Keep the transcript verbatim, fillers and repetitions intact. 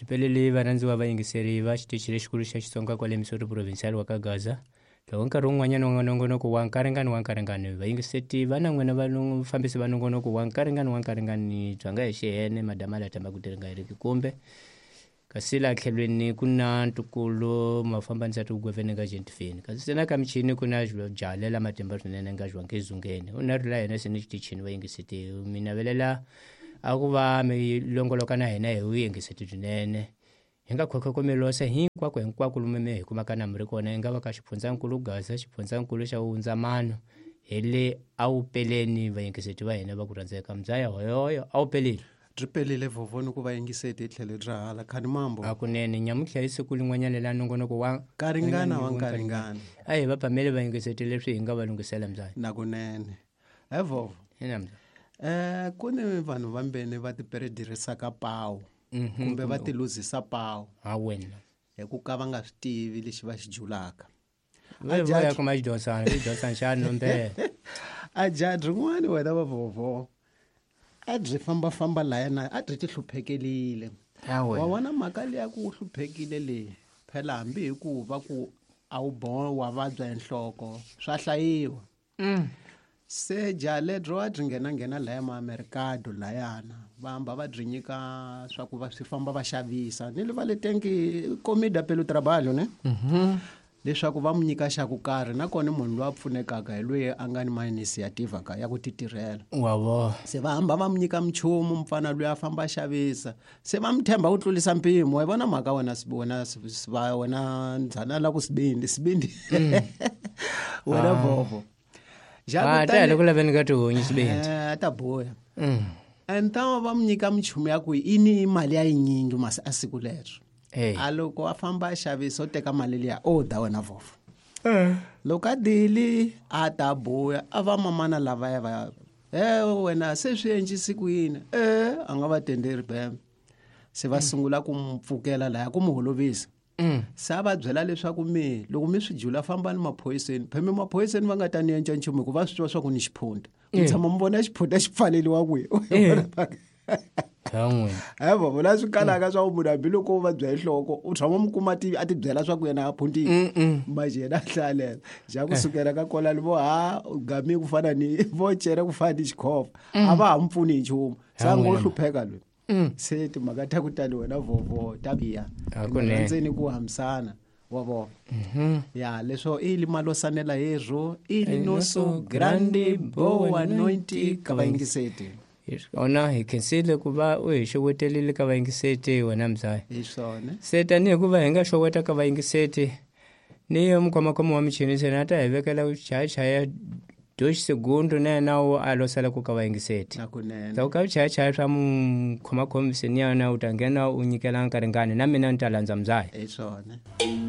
xipelele varhandziwa vayingiseri va xitichi lexikulu xa Xitsonga kwale Missouri provincial wa ka Gaza. Loko nkarhi wun'wanyana wa nongonoko wa nkaringani wa nkaringani vayingiseti va na n'wina vafambisi va nongonoko wa nkaringani wa nkaringani bya nga hi xihene madama la tamba ku tirhinga hi riki kumbe kasi la tlhelweni ku na ntukulu mafambanisa tukugwevene ka gentifini kasi sena ka michini ku na jalela matimba swinene nga jwanke zungeni u na rila yena sini xitichini vayingiseti mina velela a ku va mi longoloka na hina hi vuyingiseti byinene hi nga khokhokomelose hinkwako hinkwako lumeme hi kumakana mi ri kona hi nga va ka xifundzankulu Gaza xifundzankulu xa Hundzamano hi le a wu peleni vayingiseti va hina va ku rhandzeka mdzaya hoyoyo a wu peleni ri pelile vovoni ku vayingiseti tlhelo ri hala khani mambo hakunene nyamutlha hi siku lin'wanyana la nongonoko wa nkaringana wa nkaringana a hi va phamele vayingiseti leswi hi nga va lungisela mdzaya nakunene he vovo ina mdzaya eh ku ni vanhu vambene va tiperedirisa pawu kumbe va ti luzisa pawu ha wena hi ku ka va nga swi tivi lexi va xi julaka va ya kuma xidosana xidosana xa nombe a judge rin'wana wena va vovo a byi famba famba layana a byi ti hluphekelile wa vona mhaka leya ku hluphekile leyi phela hambi hi ku va ku a wu boho wa vabya enhloko swa hlayiwa se jale dro a byi nghena nghena laya maamerikado layana va hamba va byi nyika swa ku va swi famba va xavisa ni le va le tenki comida pelo trabalho ne leswaku va mu nyika xa ku karhi nakona munhu loyi a pfunekaka hi loyi a nga ni ma-initiative ka ya ku titirhela wavo se va hamba va mu nyika mchumu mfana loyi a famba a xavisa se va mu themba ku tlulisa mpimo hi vona mhaka wena wena wena ndzhana la ku sibindi sibindi wena vovo ah ta le ku laveni ka tihonyi sibindi eh ta boya enta va mu nyika mchumu ya ku ini mali ya yinyingi masi a siku lero Hey. A loko a famba a xavisa o teka mali liya o da wena vovo loko a dili a ta boya a va mamana lavaya va eh wena se swi endlisi ku yini eh a nga va tenderi bembe se va sungula ku mpfukela laya ku mu holovisa se a va byela leswaku mi loko mi swi jula famba ni maphoyiseni pheme maphoyiseni va nga ta ni endla nchumu ku va swi twa swa ku ni xiphunta ku tshama mi vona xiphunta xi pfaleliwa kwihi kan'we hayi vovo la swi kalaka swa munhu hambi loko u vabya hi nhloko u tshama mi kuma a ti byela swa ku yena a phuntile maji yena a hlalela xa kusukela ka kolani vo ha gami ku fana ni vo cere ku fana ni xikhofa a va ha mi pfuni hi nchumu se a ngo hlupheka loyi se timhaka ta ku tani wena vovo ta biya ndzeni ku hambisana wa vona ya leswo ili malosanela hezwo ili noso grande boa anointi ka vayingiseti ona hi khensile ku va u hi xowetelile ka vayingiseti wena mdzaya hi swona se tanihi ku va hi nga xoweta ka vayingiseti ni yo mukhomakhomo wa michini se na ta hi vekela vuchayachaya doxi segundo na yena wo a losela ku ka vayingiseti nakunene sa ku ka vuchayachaya swa mukhomakhomi se ni yana u ta nghena u nyikela nkaringani na mina ni ta landza mdzaya hi swona